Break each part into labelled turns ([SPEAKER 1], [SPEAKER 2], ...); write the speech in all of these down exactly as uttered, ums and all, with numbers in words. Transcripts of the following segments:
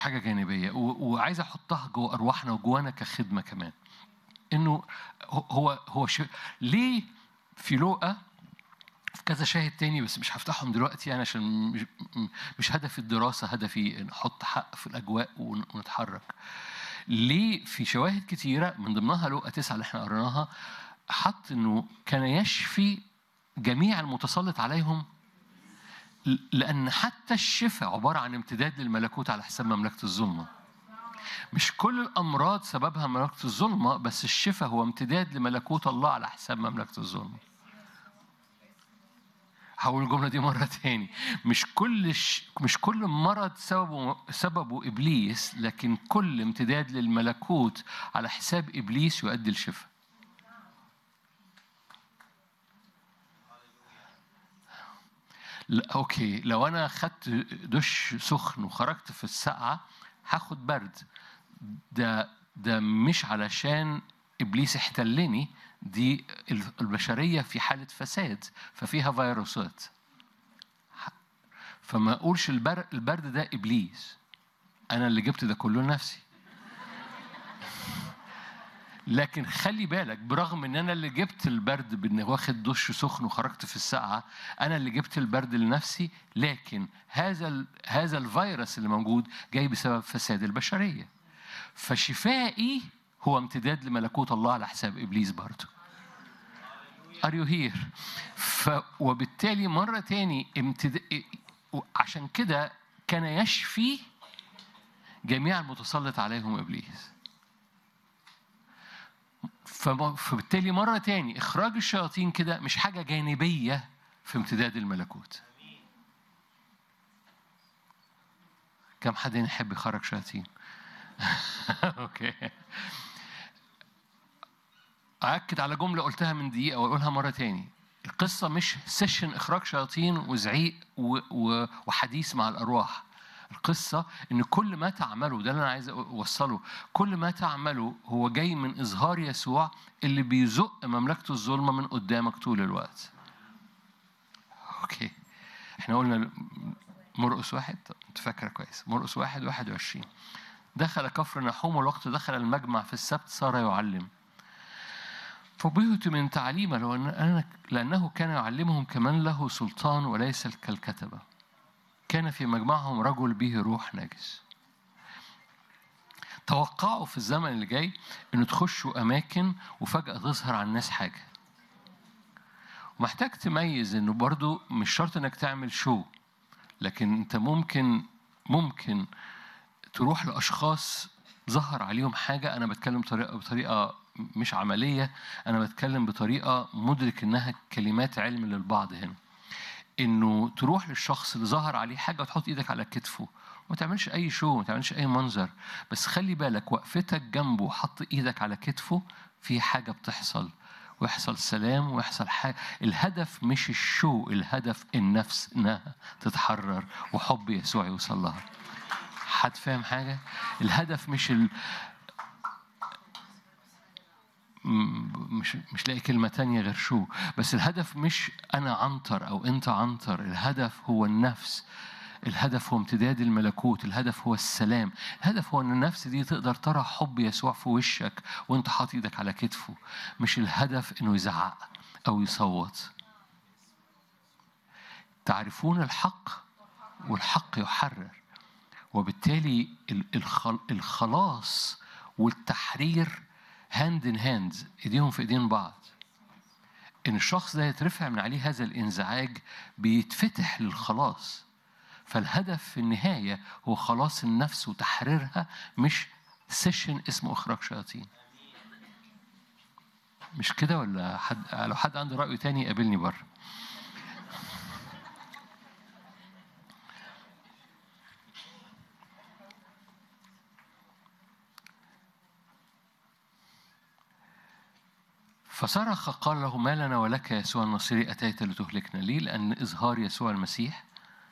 [SPEAKER 1] حاجة جانبية، وعايز أحطها جوه أرواحنا وجوانا كخدمة كمان. إنه هو هو ش... ليه في لوقا في كذا شاهد تاني بس مش هفتحهم دلوقتي يعني عشان مش, مش هدف الدراسة، هدفي نحط حق في الأجواء ونتحرك. ليه في شواهد كتيرة من ضمنها لوقا تسعة اللي احنا قريناها حط إنه كان يشفي جميع المتسلط عليهم، لأن حتى الشفاء عبارة عن امتداد للملكوت على حساب مملكة الظلمة. مش كل الأمراض سببها مملكة الظلمة، بس الشفاء هو امتداد لملكوت الله على حساب مملكة الظلمة. هقول الجملة دي مرة تاني، مش كل ش... مش كل مرض سببه سببه إبليس، لكن كل امتداد للملكوت على حساب إبليس يؤدي الشفاء. لا أوكي، لو أنا خدت دش سخن وخرجت في السقعة هاخد برد، ده ده مش علشان إبليس احتلني، دي البشرية في حالة فساد ففيها فيروسات، فما أقولش البرد ده إبليس، أنا اللي جبت ده كله لنفسي. لكن خلي بالك برغم ان انا اللي جبت البرد بان واخد دش سخن وخرجت في الساعه، انا اللي جبت البرد لنفسي، لكن هذا هذا الفيروس اللي موجود جاي بسبب فساد البشريه. فشفائي هو امتداد لملكوت الله على حساب ابليس برضه. Are you here؟ ف وبالتالي مرة تاني امتد... عشان كده كان يشفي جميع المتسلط عليهم إبليس. فبالتالي مرة تاني إخراج الشياطين كده مش حاجة جانبية في امتداد الملكوت. كم حد يحب يخرج شياطين؟ أوكي. أأكد على جملة قلتها من دقيقة وأقولها مرة تاني. القصة مش سيشن إخراج شياطين وزعيق وحديث مع الأرواح. القصة إن كل ما تعمله، ده اللي أنا عايز أوصله، كل ما تعمله هو جاي من إظهار يسوع اللي بيزق مملكة الظلمة من قدامك طول الوقت. أوكي. إحنا قلنا مرقس واحد، أنت فاكرة كويس، مرقس واحد واحد وعشرين. دخل كفر نحوم والوقت دخل المجمع في السبت صار يعلم. فبهت من تعليمه لأنه كان يعلمهم كمن له سلطان وليس كالكتبة. كان في مجمعهم رجل به روح نجس. توقعوا في الزمن اللي جاي إنه تخشوا أماكن وفجأة تظهر على الناس حاجة. ومحتاج تميز إنه برضو مش شرط إنك تعمل شو، لكن أنت ممكن ممكن تروح لأشخاص ظهر عليهم حاجة. أنا بتكلم بطريقة بطريقة مش عملية، أنا بتكلم بطريقة مدرك إنها كلمات علم للبعض هنا. إنه تروح للشخص اللي ظهر عليه حاجة وتحط إيدك على كتفه، وما تعملش أي شو، ما تعملش أي منظر، بس خلي بالك وقفتك جنبه وحط إيدك على كتفه في حاجة بتحصل، ويحصل سلام ويحصل حاجة. الهدف مش الشو، الهدف النفس إنها تتحرر وحب يسوع يوصل لها. حد فاهم حاجة؟ الهدف مش ال... مش مش لاقي كلمة تانية غير شو، بس الهدف مش أنا عنتر أو أنت عنتر، الهدف هو النفس، الهدف هو امتداد الملكوت، الهدف هو السلام، الهدف هو أن النفس دي تقدر ترى حب يسوع في وشك وأنت حاطط إيدك على كتفه. مش الهدف إنه يزعق أو يصوت. تعرفون الحق والحق يحرر. وبالتالي الخلاص والتحرير هاند ان هاند، ايديهم في ايدين بعض. ان الشخص ده يترفع من عليه هذا الانزعاج بيتفتح للخلاص. فالهدف في النهاية هو خلاص النفس وتحريرها، مش سيشن اسمه اخراج شياطين. مش كده ولا حد؟ لو حد عنده رأي تاني قابلني بره. فصرخ قال له ما لنا ولك يسوع الناصري أتيت لتهلكنا؟ ليه؟ لأن إظهار يسوع المسيح،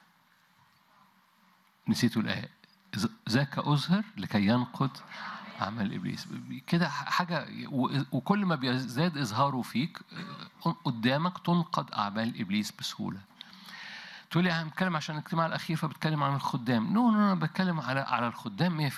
[SPEAKER 1] نسيتوا الآية، ذاك أظهر لكي ينقض عمل إبليس. كده حاجة، وكل ما بيزداد إظهاره فيك قدامك تنقض أعمال إبليس بسهولة. تقول لي أنا بتكلم عشان الاجتماع الأخير فبتكلم عن الخدام. نو نو أنا بتكلم على على الخدام مية